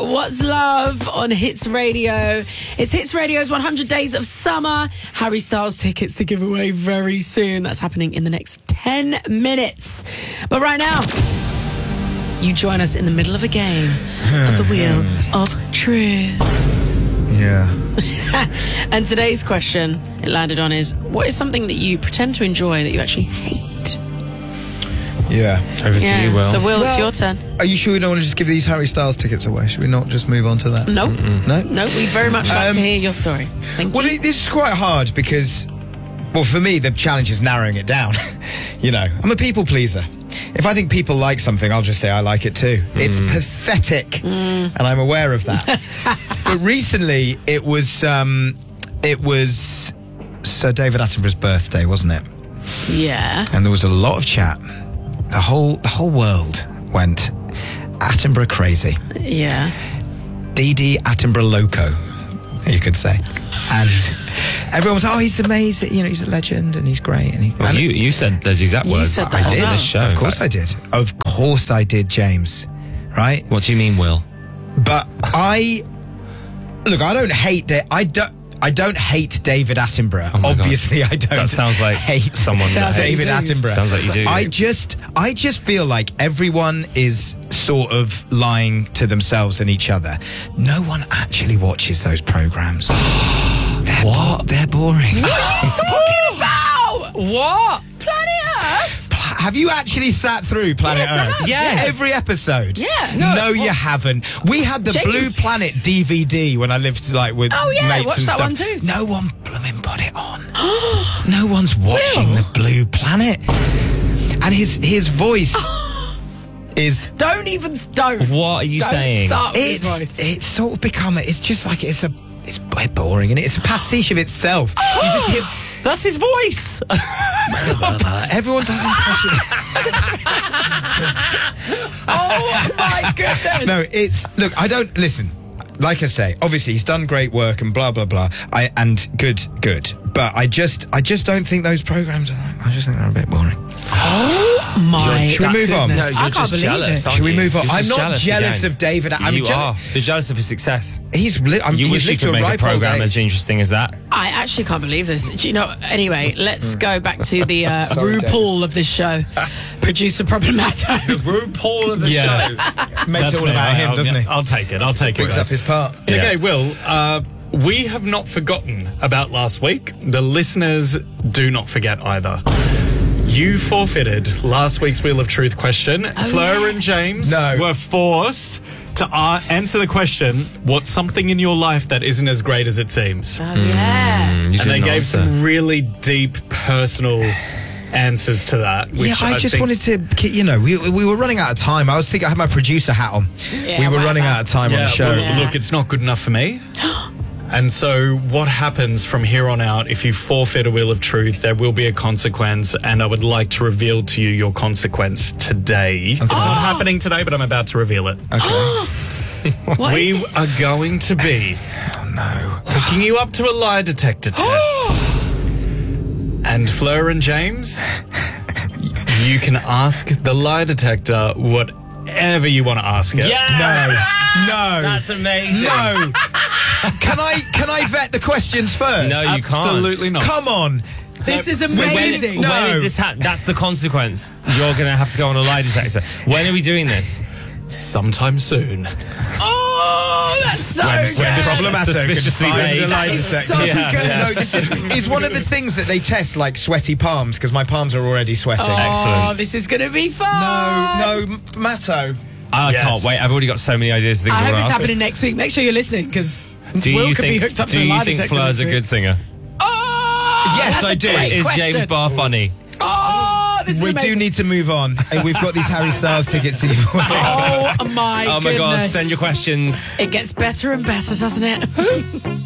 What's Love on Hits Radio. It's Hits Radio's 100 Days of Summer. Harry Styles tickets to give away very soon. That's happening in the next 10 minutes. But right now, you join us in the middle of a game of the Wheel of Truth. Yeah. And today's question it landed on is, what is something that you pretend to enjoy that you actually hate? Yeah. Over to you, Will. So, Will, it's your turn. Are you sure we don't want to just give these Harry Styles tickets away? Should we not just move on to that? No. No? No, we'd very much like to hear your story. Thank Well, you. this is quite hard because, well, for me, the challenge is narrowing it down. You know, I'm a people pleaser. If I think people like something, I'll just say I like it too. It's pathetic, and I'm aware of that. But recently, it was Sir David Attenborough's birthday, wasn't it? Yeah. And there was a lot of chat. The whole world went Attenborough crazy. Yeah. DD Attenborough loco, you could say. And everyone was, oh, he's amazing. You know, he's a legend and he's great. And Well, you said those exact You words. said that I did. as well. This show, Of in course fact. I did. Of course I did, James. Right? What do you mean, Will? But I don't hate I don't hate David Attenborough. Oh my God. Obviously, I don't. That sounds like hate someone that Sounds like David you do. Attenborough. Sounds like you do. I just feel like everyone is sort of lying to themselves and each other. No one actually watches those programs. They're boring. What are you talking about? What? Planet Earth? Have you actually sat through Planet Yes, I Earth? have. Yes. Every episode? Yeah. No, you haven't. We had the Jacob- Blue Planet DVD when I lived with Oh, yeah, mates watched and that stuff. one too. No one blooming put it on. No one's watching Will? the Blue Planet. And his voice is... Don't. What are you Don't saying? start with his voice. It's sort of become... It's just like... It's boring, and it's a pastiche of itself. You just hear... That's his voice. Everyone does impression. Oh my goodness. No, look, I don't listen. Like I say, obviously he's done great work and blah blah blah. And good. But I just don't think those programs are. I just think they're a bit boring. Oh my Should we move on? goodness. No, I you're can't just believe jealous, it. aren't Should we you? move on? You're I'm just not jealous again. of David. You are. You're jealous of his success. He's You wish you lived to could a make a ripe old program age. as interesting as that. I actually can't believe this. Do you know? Anyway, let's go back to the Sorry, RuPaul of this show. Producer Problemato. RuPaul of the show. Makes it all about him, doesn't he? I'll take it. I'll take it. Picks up his part. Yeah. Okay, Will, we have not forgotten about last week. The listeners do not forget either. You forfeited last week's Wheel of Truth question. Fleur and James were forced to answer the question, what's something in your life that isn't as great as it seems? Oh, yeah. You And they didn't gave answer. some really deep, personal answers to that. Which Yeah, I just think- wanted to, you know, we were running out of time. I was thinking I had my producer hat on. Yeah, we were right running back. out of time on the show. Well, Yeah. look, it's not good enough for me. And so what happens from here on out, if you forfeit a Wheel of Truth, there will be a consequence, and I would like to reveal to you your consequence today. It's not happening today, but I'm about to reveal it. Okay. What is We it? are going to be hooking you up to a lie detector test. And Fleur and James, you can ask the lie detector whatever you want to ask it. No. That's amazing. No. Can I vet the questions first? No, you can't. Absolutely not. Come on. This is amazing. No. When is this That's the consequence. You're going to have to go on a lie detector. When are we doing this? Sometime soon. Oh, that's so When good. Problematic. Suspiciously Find vague. a lie That is detector. so Yeah, good. yeah. No, this is one of the things that they test, like sweaty palms, because my palms are already sweating. Oh, Excellent. this is going to be fun. No, Matto. I Yes. can't wait. I've already got so many ideas of things I I hope want it's to ask. happening next week. Make sure you're listening, because Do Will you could be think, hooked up to do the you lie think detector Fleur's next a week. good singer? Oh, Yes, that's I a do. great Is question. James Barr funny? Oh, this is We amazing. do need to move on. And we've got these Harry Styles tickets to give away. Oh my Oh my God, goodness. send your questions. It gets better and better, doesn't it?